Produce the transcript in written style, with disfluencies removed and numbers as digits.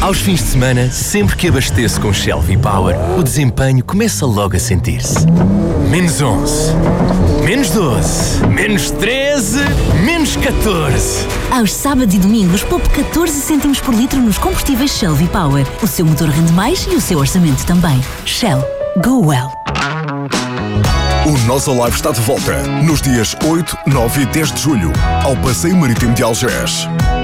Aos fins de semana, sempre que abasteço com Shell V-Power, o desempenho começa logo a sentir-se. Menos 11, menos 12, menos 13, menos 14. Aos sábados e domingos, poupe 14 cêntimos por litro nos combustíveis Shell V-Power. O seu motor rende mais e o seu orçamento também. Shell. Go well. O Nós Alive está de volta nos dias 8, 9 e 10 de julho, ao Passeio Marítimo de Algés.